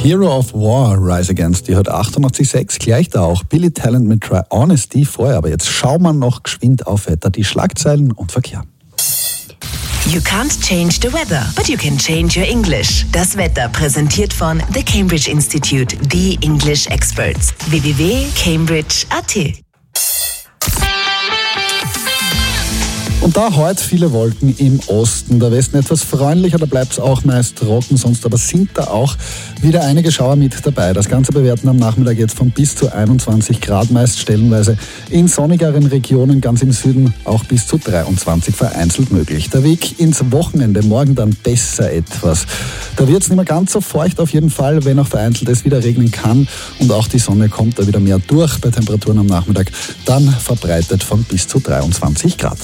Hero of War, Rise Against, die hat 88,6, gleich da auch Billy Talent mit Try Honesty vorher. Aber jetzt schauen wir noch geschwind auf Wetter, die Schlagzeilen und Verkehr. You can't change the weather, but you can change your English. Das Wetter präsentiert von The Cambridge Institute, the English Experts. www.cambridge.at. Und da heute viele Wolken im Osten. Der Westen etwas freundlicher, da bleibt es auch meist trocken, sonst aber sind da auch wieder einige Schauer mit dabei. Das Ganze bewerten am Nachmittag jetzt von bis zu 21 Grad, meist stellenweise in sonnigeren Regionen, ganz im Süden auch bis zu 23 vereinzelt möglich. Der Weg ins Wochenende, morgen dann besser etwas. Da wird es nicht mehr ganz so feucht auf jeden Fall, wenn auch vereinzelt es wieder regnen kann und auch die Sonne kommt da wieder mehr durch bei Temperaturen am Nachmittag, dann verbreitet von bis zu 23 Grad.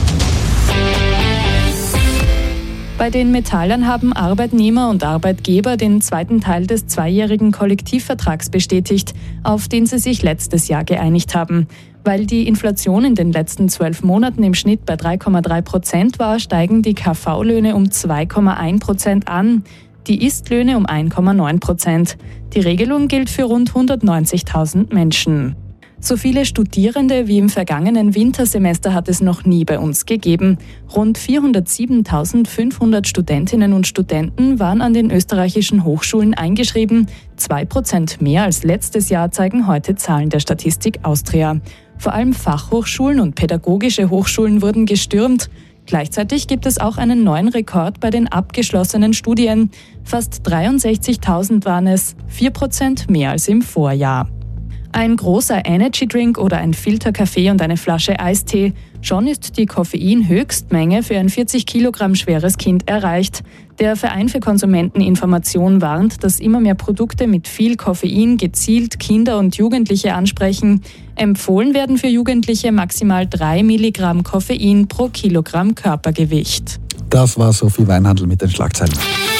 Bei den Metallern haben Arbeitnehmer und Arbeitgeber den zweiten Teil des zweijährigen Kollektivvertrags bestätigt, auf den sie sich letztes Jahr geeinigt haben. Weil die Inflation in den letzten 12 Monaten im Schnitt bei 3,3% war, steigen die KV-Löhne um 2,1% an, die Ist-Löhne um 1,9%. Die Regelung gilt für rund 190.000 Menschen. So viele Studierende wie im vergangenen Wintersemester hat es noch nie bei uns gegeben. Rund 407.500 Studentinnen und Studenten waren an den österreichischen Hochschulen eingeschrieben. 2% mehr als letztes Jahr zeigen heute Zahlen der Statistik Austria. Vor allem Fachhochschulen und pädagogische Hochschulen wurden gestürmt. Gleichzeitig gibt es auch einen neuen Rekord bei den abgeschlossenen Studien. Fast 63.000 waren es, 4% mehr als im Vorjahr. Ein großer Energy-Drink oder ein Filterkaffee und eine Flasche Eistee. Schon ist die Koffeinhöchstmenge für ein 40 Kilogramm schweres Kind erreicht. Der Verein für Konsumenteninformation warnt, dass immer mehr Produkte mit viel Koffein gezielt Kinder und Jugendliche ansprechen. Empfohlen werden für Jugendliche maximal 3 Milligramm Koffein pro Kilogramm Körpergewicht. Das war Sophie Weinhandl mit den Schlagzeilen.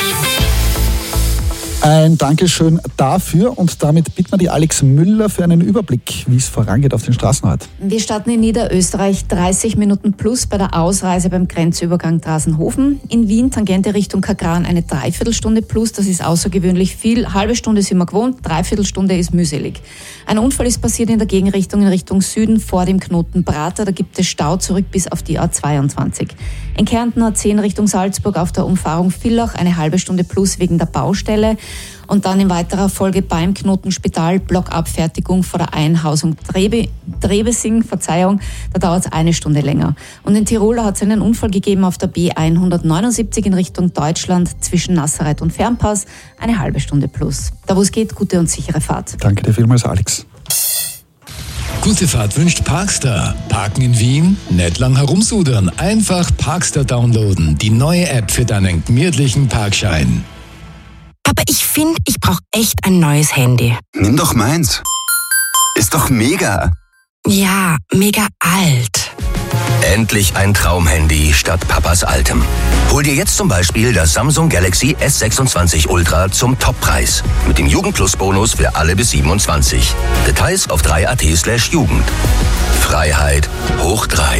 Ein Dankeschön dafür und damit bitten wir die Alex Müller für einen Überblick, wie es vorangeht auf den Straßen heute. Wir starten in Niederösterreich 30 Minuten plus bei der Ausreise beim Grenzübergang Drasenhofen. In Wien Tangente Richtung Kagran eine Dreiviertelstunde plus, das ist außergewöhnlich viel. Halbe Stunde sind wir gewohnt, Dreiviertelstunde ist mühselig. Ein Unfall ist passiert in der Gegenrichtung in Richtung Süden vor dem Knoten Prater, da gibt es Stau zurück bis auf die A22. In Kärnten A10 Richtung Salzburg auf der Umfahrung Villach eine halbe Stunde plus wegen der Baustelle. Und dann in weiterer Folge beim Knotenspital Blockabfertigung vor der Einhausung Trebesing, da dauert es eine Stunde länger. Und in Tirol hat es einen Unfall gegeben auf der B179 in Richtung Deutschland zwischen Nazareth und Fernpass, eine halbe Stunde plus. Da wo es geht, gute und sichere Fahrt. Danke dir vielmals, Alex. Gute Fahrt wünscht Parkstar. Parken in Wien? Nicht lang herumsudern. Einfach Parkstar downloaden. Die neue App für deinen gemütlichen Parkschein. Aber ich finde, ich brauche echt ein neues Handy. Nimm doch meins. Ist doch mega. Ja, mega alt. Endlich ein Traumhandy statt Papas altem. Hol dir jetzt zum Beispiel das Samsung Galaxy S26 Ultra zum Toppreis. Mit dem Jugendplus-Bonus für alle bis 27. Details auf 3.at/Jugend. Freiheit hoch 3.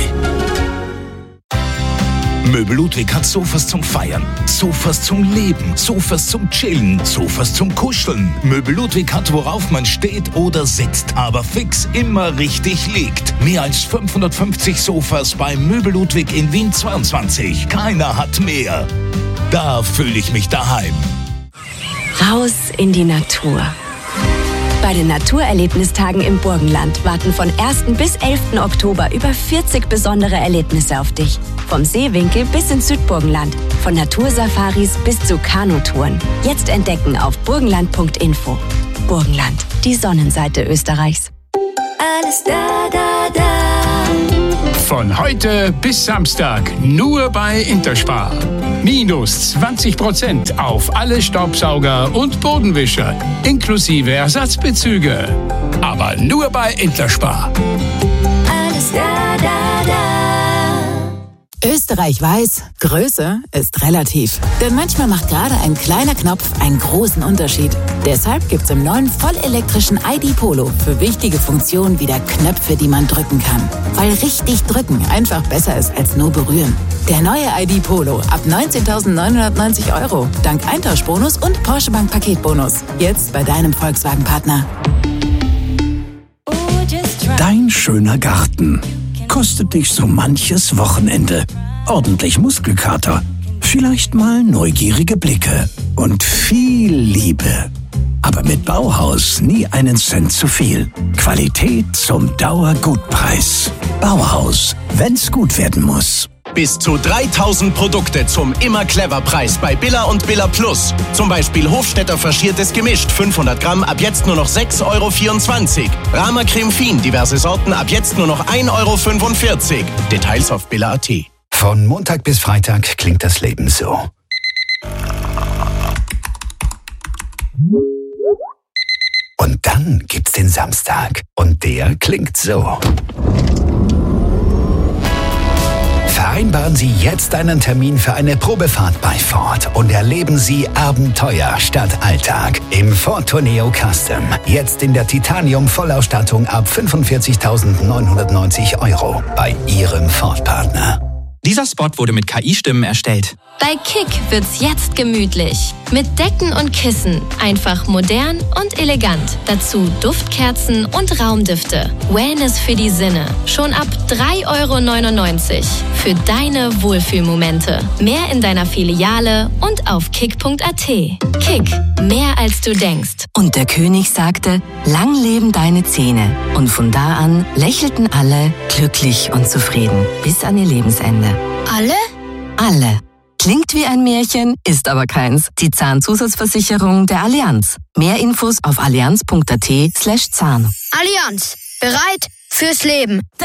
Möbel Ludwig hat Sofas zum Feiern, Sofas zum Leben, Sofas zum Chillen, Sofas zum Kuscheln. Möbel Ludwig hat, worauf man steht oder sitzt, aber fix immer richtig liegt. Mehr als 550 Sofas bei Möbel Ludwig in Wien 22. Keiner hat mehr. Da fühle ich mich daheim. Raus in die Natur. Bei den Naturerlebnistagen im Burgenland warten von 1. bis 11. Oktober über 40 besondere Erlebnisse auf dich. Vom Seewinkel bis ins Südburgenland, von Natursafaris bis zu Kanutouren. Jetzt entdecken auf burgenland.info. Burgenland, die Sonnenseite Österreichs. Alles da, da, da. Von heute bis Samstag nur bei Interspar. Minus 20% auf alle Staubsauger und Bodenwischer, inklusive Ersatzbezüge. Aber nur bei Interspar. Alles da, da, da. Österreich weiß, Größe ist relativ. Denn manchmal macht gerade ein kleiner Knopf einen großen Unterschied. Deshalb gibt's im neuen vollelektrischen ID Polo für wichtige Funktionen wieder Knöpfe, die man drücken kann. Weil richtig drücken einfach besser ist als nur berühren. Der neue ID Polo ab 19.990 €. Dank Eintauschbonus und Porsche Bank Paketbonus. Jetzt bei deinem Volkswagen-Partner. Dein schöner Garten kostet dich so manches Wochenende. Ordentlich Muskelkater, vielleicht mal neugierige Blicke und viel Liebe. Aber mit Bauhaus nie einen Cent zu viel. Qualität zum Dauergutpreis. Bauhaus, wenn's gut werden muss. Bis zu 3000 Produkte zum Immer-Clever-Preis bei Billa und Billa Plus. Zum Beispiel Hofstetter faschiertes gemischt, 500 Gramm, ab jetzt nur noch 6,24 €. Rama Creme Fien, diverse Sorten, ab jetzt nur noch 1,45 €. Details auf billa.at. Von Montag bis Freitag klingt das Leben so. Und dann gibt's den Samstag. Und der klingt so. Vereinbaren Sie jetzt einen Termin für eine Probefahrt bei Ford und erleben Sie Abenteuer statt Alltag im Ford Tourneo Custom. Jetzt in der Titanium-Vollausstattung ab 45.990 € bei Ihrem Ford-Partner. Dieser Spot wurde mit KI-Stimmen erstellt. Bei Kick wird's jetzt gemütlich. Mit Decken und Kissen. Einfach modern und elegant. Dazu Duftkerzen und Raumdüfte. Wellness für die Sinne. Schon ab 3,99 € für deine Wohlfühlmomente. Mehr in deiner Filiale und auf kick.at. Kick. Mehr als du denkst. Und der König sagte, lang leben deine Zähne. Und von da an lächelten alle glücklich und zufrieden bis an ihr Lebensende. Alle? Alle. Klingt wie ein Märchen, ist aber keins. Die Zahnzusatzversicherung der Allianz. Mehr Infos auf allianz.at/Zahn. Allianz. Bereit fürs Leben.